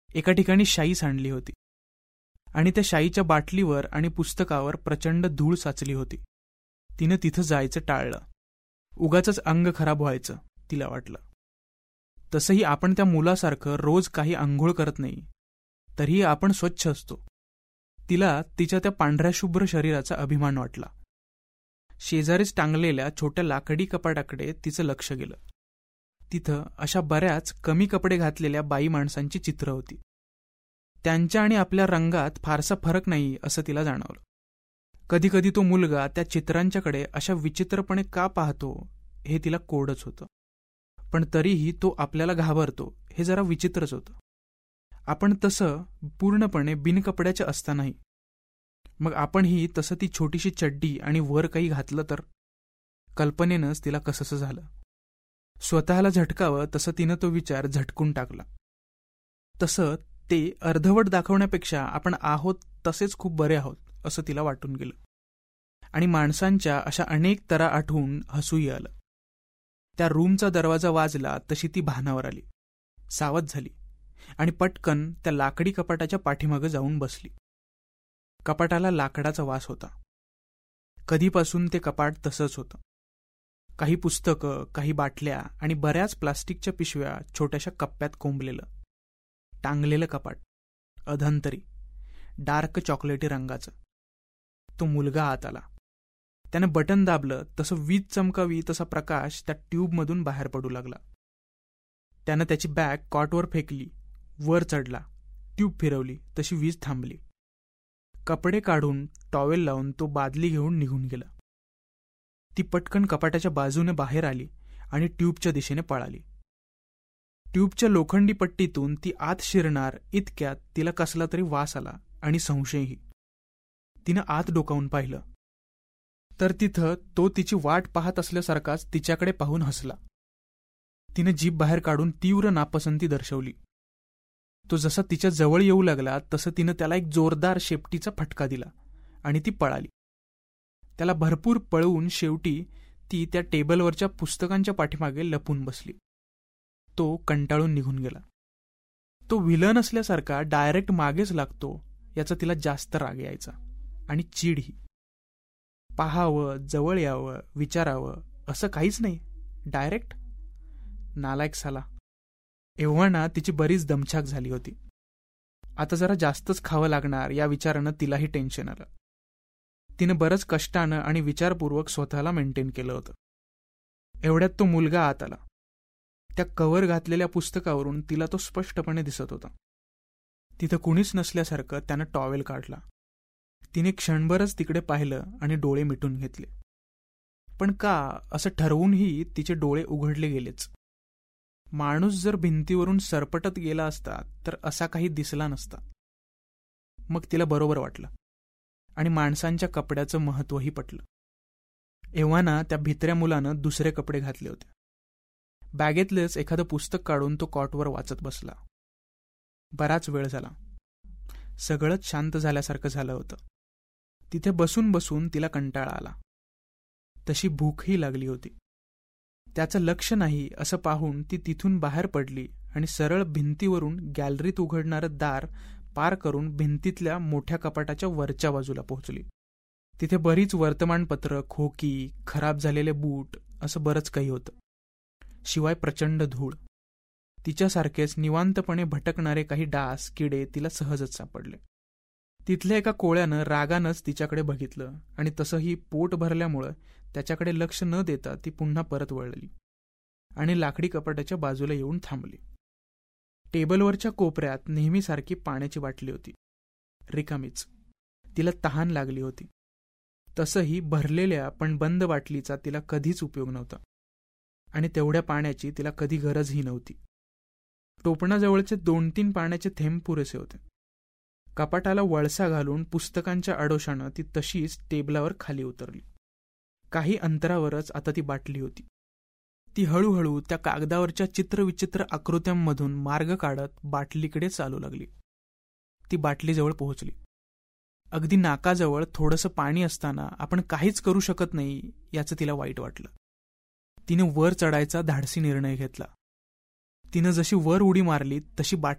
एका ठिकाणी शाई सांडली होती आणि त्या शाईच्या बाटलीवर आणि पुस्तकावर प्रचंड धूळ साचली होती. तिनं तिथं जायचं टाळलं. उगाचच अंग खराब व्हायचं तिला वाटलं. तसंही आपण त्या मुलासारखं रोज काही आंघोळ करत नाही, तरीही आपण स्वच्छ असतो. तिला तिच्या त्या पांढऱ्या शुभ्र शरीराचा अभिमान वाटला. शेजारीच टांगलेल्या छोट्या लाकडी कपाटाकडे तिचं लक्ष गेलं. तिथं अशा बऱ्याच कमी कपडे घातलेल्या बाई माणसांची चित्रं होती. त्यांच्या आणि आपल्या रंगात फारसा फरक नाही असं तिला जाणवलं. कधीकधी तो मुलगा त्या चित्रांच्याकडे अशा विचित्रपणे का पाहतो हे तिला कोडच होतं. पण तरीही तो आपल्याला घाबरतो हे जरा विचित्रच होतं. आपण तसं पूर्णपणे बिनकपड्याचे असतानाही. मग आपणही तसं ती छोटीशी चड्डी आणि वर काही घातलं तर? कल्पनेनंच तिला कसंसं झालं. स्वतःला झटकावं तसं तिनं तो विचार झटकून टाकला. तसं ते अर्धवट दाखवण्यापेक्षा आपण आहोत तसेच खूप बरे आहोत असं तिला वाटून गेलं. आणि माणसांच्या अशा अनेक तरा आठवून हसूही आलं. त्या रूमचा दरवाजा वाजला तशी ती भानावर आली, सावध झाली आणि पटकन त्या लाकडी कपाटाच्या पाठीमागं जाऊन बसली. कपाटाला लाकडाचा वास होता. कधीपासून ते कपाट तसंच होतं. काही पुस्तकं, काही बाटल्या आणि बऱ्याच प्लास्टिकच्या पिशव्या छोट्याशा कप्प्यात कोंबलेलं. टांगलेलं कपाट, अधंतरी, डार्क चॉकलेटी रंगाचं. तो मुलगा आत आला. त्यानं बटन दाबलं तसं वीज चमकावी तसा प्रकाश त्या ट्यूबमधून बाहेर पडू लागला. त्यानं त्याची बॅग कॉटवर फेकली, वर चढला, ट्यूब फिरवली तशी वीज थांबली. कपडे काढून टॉवेल लावून तो बादली घेऊन निघून गेला. ती पटकन कपाटाच्या बाजूने बाहेर आली आणि ट्यूबच्या दिशेने पळाली. ट्यूबच्या लोखंडी पट्टीतून ती आत शिरणार इतक्यात तिला कसला तरी वास आला आणि संशयही. तिनं आत डोकावून पाहिलं तर तिथं तो तिची वाट पाहत असल्यासारखाच तिच्याकडे पाहून हसला. तिनं जीभ बाहेर काढून तीव्र नापसंती दर्शवली. तो जसा तिच्या जवळ येऊ लागला तसं तिनं त्याला एक जोरदार शेपटीचा फटका दिला आणि ती पळाली. त्याला भरपूर पळवून शेवटी ती त्या टेबलवरच्या पुस्तकांच्या पाठीमागे लपून बसली. तो कंटाळून निघून गेला. तो व्हिलन असल्यासारखा डायरेक्ट मागेच लागतो याचा तिला जास्त राग यायचा आणि चीडही. पाहावं, जवळ यावं, विचारावं असं काहीच नाही, डायरेक्ट. नालायक साला. एव्हाना तिची बरीच दमछाक झाली होती. आता जरा जास्तच खावं लागणार या विचारानं तिलाही टेन्शन आलं. तिनं बरंच कष्टानं आणि विचारपूर्वक स्वतःला मेंटेन केलं होतं. एवढ्यात तो मुलगा आत आला. त्या कव्हर घातलेल्या पुस्तकावरून तिला तो स्पष्टपणे दिसत होता. तिथं कुणीच नसल्यासारखं त्यानं टॉवेल काढला. तिने क्षणभरच तिकडे पाहिलं आणि डोळे मिटून घेतले. पण का असं ठरवूनही तिचे डोळे उघडले गेलेच. माणूस जर भिंतीवरून सरपटत गेला असता तर असा काही दिसला नसता. मग तिला बरोबर वाटलं आणि माणसांच्या कपड्याचं महत्वही पटलं. एव्हाना त्या भित्र्या मुलानं दुसरे कपडे घातले होते. बॅगेतलेच एखादं पुस्तक काढून तो कॉटवर वाचत बसला. बराच वेळ झाला. सगळंच शांत झाल्यासारखं झालं होतं. तिथे बसून बसून तिला कंटाळा आला. तशी भूकही लागली होती. त्याचं लक्ष नाही असं पाहून ती तिथून बाहेर पडली आणि सरळ भिंतीवरून गॅलरीत उघडणारं दार पार करून भिंतीतल्या मोठ्या कपाटाच्या वरच्या बाजूला पोहोचली. तिथे बरीच वर्तमानपत्र, खोकी, खराब झालेले बूट असं बरंच काही होतं. शिवाय प्रचंड धूळ. तिच्यासारखेच निवांतपणे भटकणारे काही डास, किडे तिला सहजच सापडले. तिथल्या एका कोळ्यानं रागानंच तिच्याकडे बघितलं आणि तसंही पोट भरल्यामुळं त्याच्याकडे लक्ष न देता ती पुन्हा परत वळली आणि लाकडी कपाटाच्या बाजूला येऊन थांबली. टेबलवरच्या कोपऱ्यात नेहमीसारखी पाण्याची बाटली होती, रिकामीच. तिला तहान लागली होती. तसंही भरलेल्या पण बंद बाटलीचा तिला कधीच उपयोग नव्हता आणि तेवढ्या पाण्याची तिला कधी गरजही नव्हती. टोपणाजवळचे 2-3 पाण्याचे थेंब पुरेसे होते. कपाटाला वळसा घालून पुस्तकांच्या आडोशानं ती तशीच टेबलावर खाली उतरली. काही अंतरावरच आता ती बाटली होती. ती हळूहळू त्या कागदावरच्या चित्रविचित्र आकृत्यांमधून मार्ग काढत बाटलीकडे चालू लागली. ती बाटलीजवळ पोहोचली. अगदी नाकाजवळ थोडंसं पाणी असताना आपण काहीच करू शकत नाही याचं तिला वाईट वाटलं. तिने वर चढायचा धाडसी निर्णय घेतला. तिनं जशी वर उडी मारली तशी बाटली